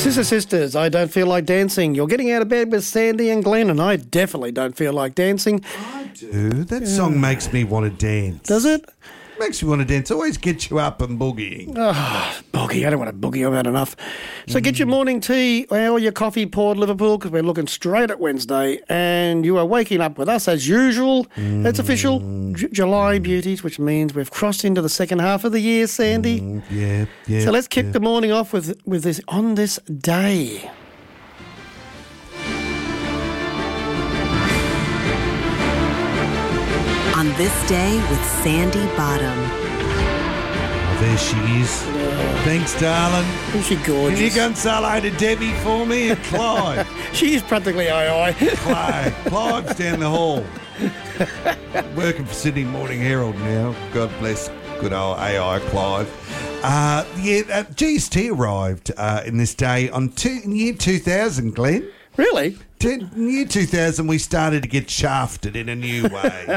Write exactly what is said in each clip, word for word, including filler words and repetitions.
Sister Sisters, I don't feel like dancing. You're getting out of bed with Sandy and Glenn, and I definitely don't feel like dancing. I do. That song makes me want to dance. Does it? Makes me want to dance. Always gets you up and boogieing. Oh, boogie. I don't want to boogie. I've had enough. So get your morning tea or your coffee poured, Liverpool, because we're looking straight at Wednesday, and you are waking up with us as usual. Mm. It's official. J- July beauties, which means we've crossed into the second half of the year, Sandy. Mm, yeah, yeah. So let's kick yeah. the morning off with, with this on this day. On this day with Sandy Bottom. Oh, there she is. Yeah. Thanks, darling. Isn't she gorgeous? Can you go and say hello to Debbie for me and Clive? She is practically aye aye. Clive. Clive's down the hall. Working for Sydney Morning Herald now. God bless good old A I Clive. Uh, yeah, uh, G S T arrived uh, in this day on two, in year two thousand, Glenn. Really? In year two thousand, we started to get shafted in a new way.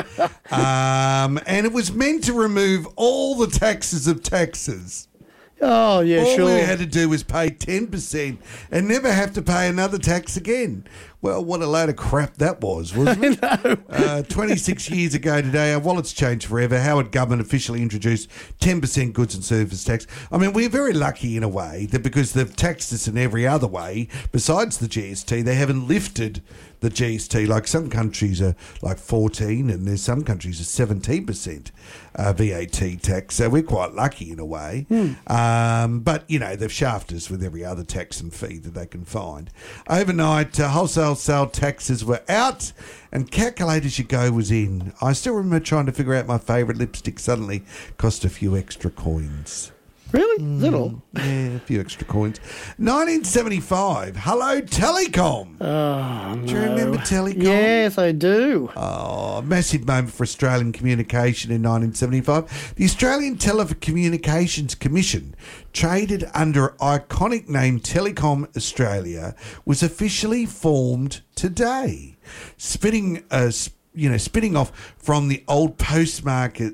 um, and it was meant to remove all the taxes of taxes. Oh, yeah, all sure. All we had to do was pay ten percent and never have to pay another tax again. Well, what a load of crap that was, wasn't it? I know. Uh, twenty-six years ago today, our wallets changed forever. Howard government officially introduced ten percent goods and service tax. I mean, we're very lucky in a way that because they've taxed us in every other way, besides the G S T, they haven't lifted the G S T. Like some countries are like fourteen and there's some countries are seventeen percent uh, V A T tax. So we're quite lucky in a way. Mm. Um, but, you know, they've shafted us with every other tax and fee that they can find. Overnight, uh, wholesale sale taxes were out and calculate as you go was in. I still remember trying to figure out my favourite lipstick suddenly cost a few extra coins. Really? Mm, Little? Yeah, a few extra coins. nineteen seventy-five, hello Telecom. Oh, no. Do you remember Telecom? Yes, I do. Oh, massive moment for Australian communication in nineteen seventy-five. The Australian Telecommunications Commission, traded under iconic name Telecom Australia, was officially formed today. Spinning a You know, spinning off from the old postmarket,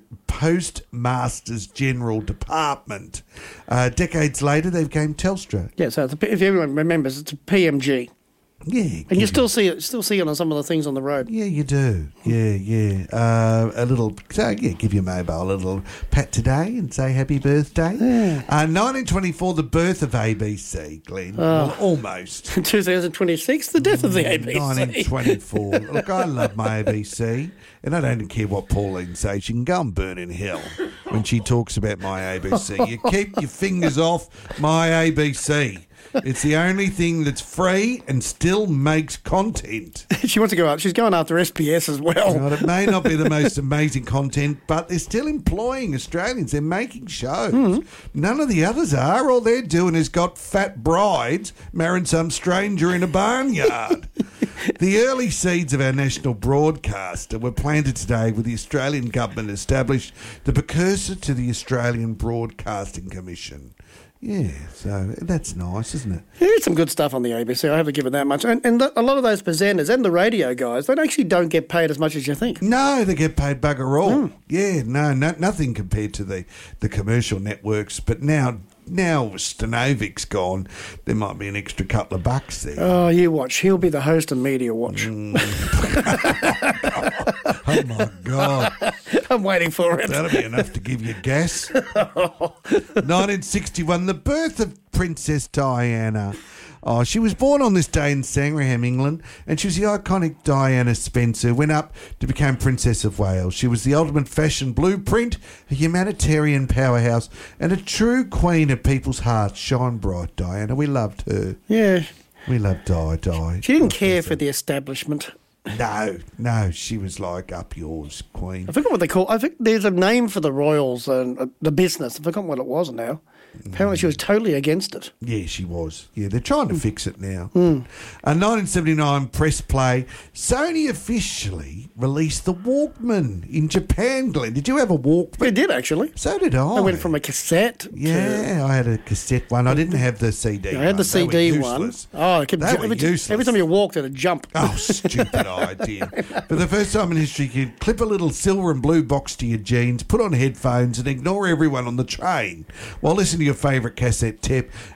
Postmasters General Department. Uh, decades later, they became Telstra. Yeah, so it's a, if everyone remembers, it's a P M G. Yeah. And you still see it, still see it on some of the things on the road. Yeah, you do. Yeah, yeah. Uh, a little, so yeah, give your mobile a little pat today and say happy birthday. Yeah. Uh, nineteen twenty-four, the birth of A B C, Glenn. Oh. Well, almost. twenty twenty-six, the death of the A B C. nineteen twenty-four. Look, I love my A B C, and I don't care what Pauline says. She can go and burn in hell when she talks about my A B C. You keep your fingers off my A B C. It's the only thing that's free and still makes content. She wants to go up. She's going after S B S as well. God, it may not be the most amazing content, but they're still employing Australians. They're making shows. Mm. None of the others are. All they're doing is got fat brides marrying some stranger in a barnyard. The early seeds of our national broadcaster were planted today with the Australian government established the precursor to the Australian Broadcasting Commission. Yeah, so that's nice, isn't it? There's some good stuff on the A B C. I haven't given that much. And, and the, a lot of those presenters and the radio guys, they actually don't get paid as much as you think. No, they get paid bugger all. Mm. Yeah, no, no, nothing compared to the, the commercial networks. But now, now Stanovic's gone, there might be an extra couple of bucks there. Oh, you watch. He'll be the host of Media Watch. Mm. Oh, my God. I'm waiting for it. That'll be enough to give you gas. nineteen sixty-one, the birth of Princess Diana. Oh, she was born on this day in Sandringham, England, and she was the iconic Diana Spencer, who went up to become Princess of Wales. She was the ultimate fashion blueprint, a humanitarian powerhouse, and a true queen of people's hearts. Shine bright, Diana. We loved her. Yeah. We loved Di, Di. She didn't care for the establishment. No, no, she was like up yours, Queen. I forgot what they call. I think there's a name for the royals and uh, the business. I forgot what it was now. Apparently, she was totally against it. Yeah, she was. Yeah, they're trying to mm. fix it now. Mm. A nineteen seventy-nine press play. Sony officially released the Walkman in Japan, Glenn. Did you have a Walkman? We did, actually. So did I. I went from a cassette Yeah, to... I had a cassette one. I didn't have the C D I had the C D one. Oh, it kept they ju- were every, useless. every time you walked, it'd jump. Oh, stupid idea. For the first time in history, you could clip a little silver and blue box to your jeans, put on headphones and ignore everyone on the train while listening to your favourite cassette tape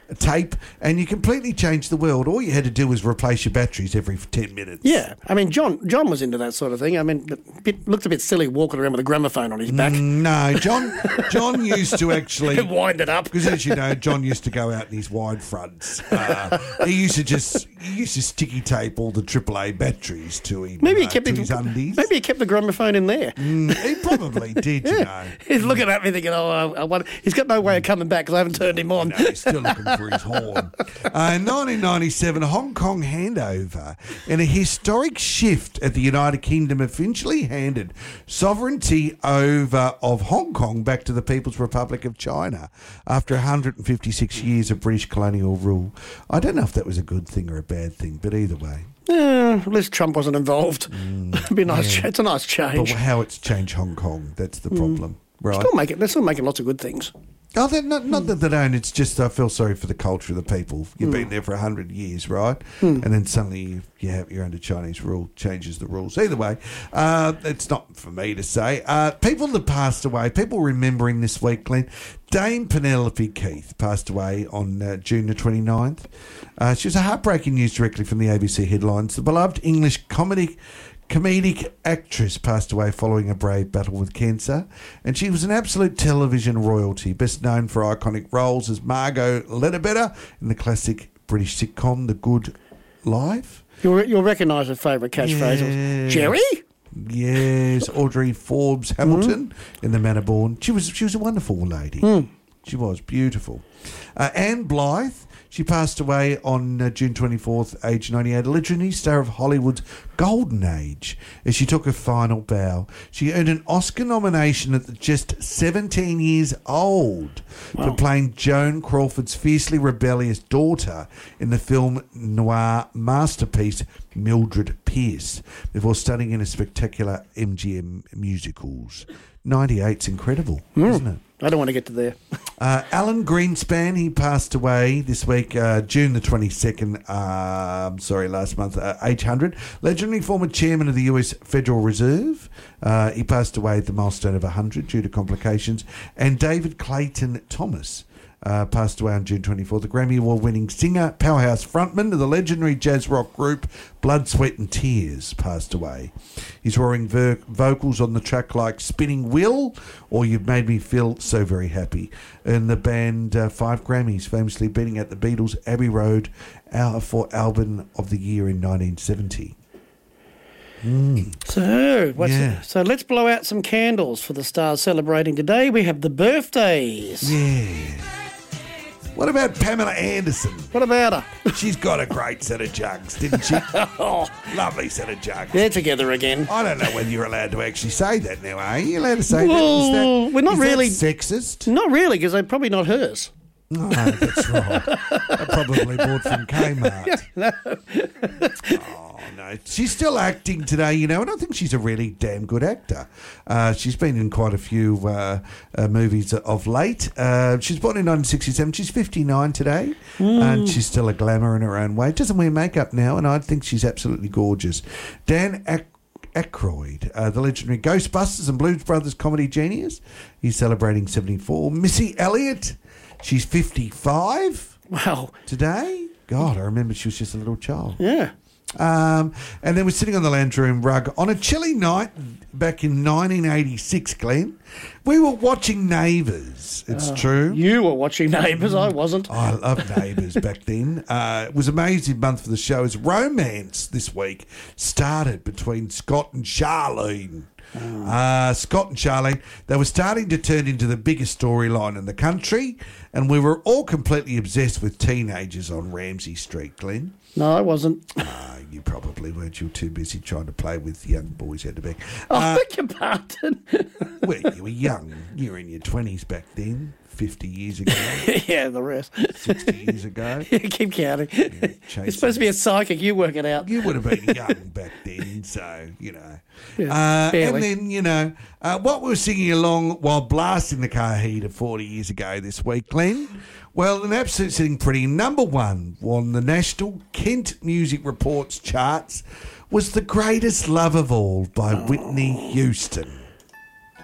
tape, and you completely changed the world. All you had to do was replace your batteries every ten minutes. Yeah, I mean, John John was into that sort of thing. I mean, it bit, looked a bit silly walking around with a gramophone on his back. Mm, no, John John used to actually... wind it up. Because as you know, John used to go out in his wide fronts. Uh, he used to just he used to sticky tape all the triple A batteries to him. Maybe he uh, kept to it, his undies. Maybe he kept the gramophone in there. Mm, he probably did, you know. He's looking at me thinking, oh, I, I wonder. He's got no way of coming back because I haven't turned him on. No, he's still looking for his horn. Uh, in nineteen ninety-seven, Hong Kong handover and a historic shift at the United Kingdom eventually handed sovereignty over of Hong Kong back to the People's Republic of China after one hundred fifty-six years of British colonial rule. I don't know if that was a good thing or a bad thing, but either way. Yeah, at least Trump wasn't involved. Mm, It'd be a nice. yeah. It's a nice change. But how it's changed Hong Kong, that's the problem. Mm. Right. Still making, they're still making lots of good things. Oh, they're not, not that they don't. It's just I feel sorry for the culture of the people. You've mm. been there for a hundred years, right? Mm. And then suddenly you, you have, you're under Chinese rule, changes the rules. Either way, uh, it's not for me to say. Uh, people that passed away, people remembering this week, Glenn. Dame Penelope Keith passed away on uh, June the twenty-ninth. Uh, she was a heartbreaking news directly from the A B C headlines. The beloved English comedy... comedic actress passed away following a brave battle with cancer, and she was an absolute television royalty, best known for iconic roles as Margot Ledbetter in the classic British sitcom The Good Life. You'll, you'll recognise her favourite catchphrase. Yeah. Jerry? Yes, Audrey Forbes Hamilton mm. in The Manor Born. She was she was a wonderful lady. Mm. She was beautiful. Uh, Anne Blythe. She passed away on uh, June twenty-fourth, age ninety-eight, a legendary star of Hollywood's golden age, as she took her final bow. She earned an Oscar nomination at just seventeen years old wow. for playing Joan Crawford's fiercely rebellious daughter in the film noir masterpiece Mildred Pierce, before studying in a spectacular M G M musicals. ninety-eight's incredible, mm. isn't it? I don't want to get to there. uh, Alan Greenspan, he passed away this week, uh, June the twenty-second, uh, I'm sorry, last month, uh, age one hundred. Legendary former chairman of the U S Federal Reserve. Uh, he passed away at the milestone of one hundred due to complications. And David Clayton Thomas uh, passed away on June twenty-fourth. The Grammy Award-winning singer, powerhouse frontman of the legendary jazz rock group Blood, Sweat and Tears passed away. His roaring ver- vocals on the track like Spinning Wheel or You've Made Me Feel So Very Happy. And the band uh, five Grammys, famously beating out the Beatles' Abbey Road uh, for Album of the Year in nineteen seventy. Mm. So, what's yeah. the, so let's blow out some candles for the stars celebrating today. We have the birthdays. Yeah. What about Pamela Anderson? What about her? She's got a great set of jugs, didn't she? oh, Lovely set of jugs. They're together again. I don't know whether you're allowed to actually say that now, are you? Allowed to say well, that? Is that? We're not is really that sexist? Not really, because they're probably not hers. Oh, that's right. I probably bought from Kmart. no. Oh, no. She's still acting today, you know, and I think she's a really damn good actor. Uh, she's been in quite a few uh, uh, movies of late. Uh, she's born in nineteen sixty-seven. She's fifty-nine today, mm. and she's still a glamour in her own way. Doesn't wear makeup now, and I think she's absolutely gorgeous. Dan Ack- Aykroyd, uh, the legendary Ghostbusters and Blues Brothers comedy genius. He's celebrating seventy-four. Missy Elliott. She's fifty-five. Wow. Today? God, I remember she was just a little child. Yeah. Um, and then we're sitting on the lounge room rug on a chilly night back in nineteen eighty-six, Glenn. We were watching Neighbours. It's uh, true. You were watching Neighbours. I wasn't. I loved Neighbours back then. Uh, it was an amazing month for the show as romance this week started between Scott and Charlene. Oh. Uh, Scott and Charlene, they were starting to turn into the biggest storyline in the country, and we were all completely obsessed with teenagers on Ramsay Street, Glenn. No, I wasn't. Uh, you probably weren't. You were too busy trying to play with young boys out the back. Oh, Uh, beg your pardon. well, you were young. You were in your twenties back then, fifty years ago. Yeah, the rest. sixty years ago. Yeah, keep counting. Yeah, You're supposed to be a psychic. You work it out. You would have been young back then, so, you know. Yeah, uh, and then, you know, uh, what we were singing along while blasting the car heater forty years ago this week, Glenn, well, an absolute sitting pretty number one on the National Kent Music Reports charts was The Greatest Love of All by Whitney Houston.